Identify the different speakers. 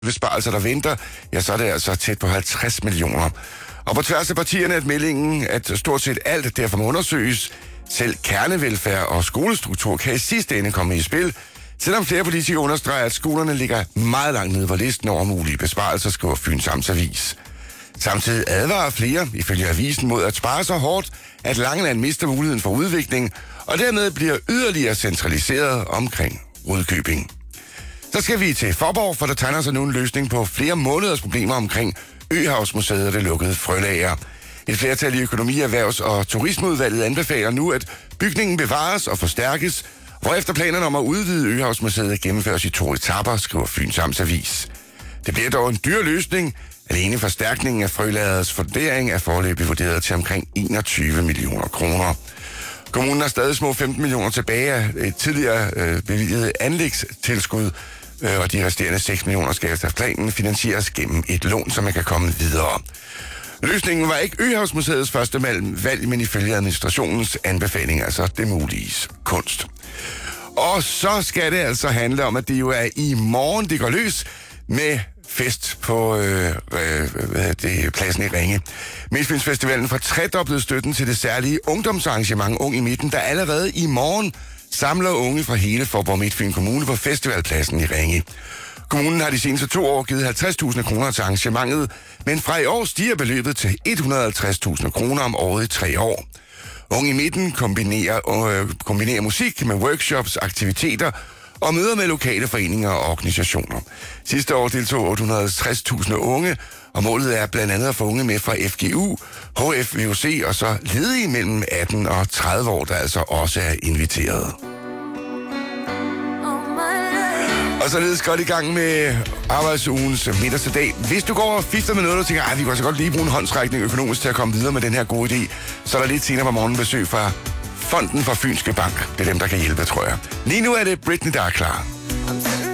Speaker 1: besparelser, der venter, ja, så er det altså tæt på 50 millioner. Og på tværs af partierne er meldingen, at stort set alt derfor må undersøges. Selv kernevelfærd og skolestruktur kan i sidste ende komme i spil, selvom flere politikere understreger, at skolerne ligger meget langt nede på listen over mulige besparelser, skriver Fyns Amtsavis. Samtidig advarer flere, ifølge avisen, mod at spare så hårdt, at Langeland mister muligheden for udvikling, og dermed bliver yderligere centraliseret omkring Rudkøbing. Så skal vi til Faaborg, for der tegner sig nu en løsning på flere måneders problemer omkring Øhavsmuseet og det lukkede frølager. Et flertal i Økonomi-, Erhvervs- og Turismeudvalget anbefaler nu, at bygningen bevares og forstærkes, hvorefter planerne om at udvide Øhavsmuseet gennemføres i 2 etaper, skriver Fyns Amtsavis. Det bliver dog en dyr løsning. Alene forstærkningen af frølagets fundering er foreløbig vurderet til omkring 21 millioner kroner. Kommunen har stadig små 15 millioner tilbage af et tidligere bevilget anlægstilskud, og de resterende 6 millioner skal efter planen finansieres gennem et lån, så man kan komme videre. Løsningen var ikke Øhavsmuseets første valg, men ifølge administrationens anbefaling, altså det muliges kunst. Og så skal det altså handle om, at det jo er i morgen, det går løs med fest på pladsen i Ringe. Midtfynsfestivalen får tredoblet støtten til det særlige ungdomsarrangement Ung i Midten, der allerede i morgen samler unge fra hele Faaborg Midtfyn Kommune på festivalpladsen i Ringe. Kommunen har de seneste 2 år givet 50.000 kroner til arrangementet, men fra i år stiger beløbet til 150.000 kroner om året i 3 år. Ung i Midten kombinerer musik med workshops, aktiviteter og møder med lokale foreninger og organisationer. Sidste år deltog 860.000 unge, og målet er blandt andet at få unge med fra FGU, HF, VUC og så ledige mellem 18 og 30 år, der altså også er inviteret. Og således godt i gang med arbejdsugens midterste dag. Hvis du går og fifter med noget, og tænker, vi kan så godt lige bruge en håndsrækning økonomisk til at komme videre med den her gode idé, så er der lidt senere på morgenen besøg fra Fonden for Fynske Bank. Det er dem, der kan hjælpe, tror jeg. Lige nu er det Britney, der er klar.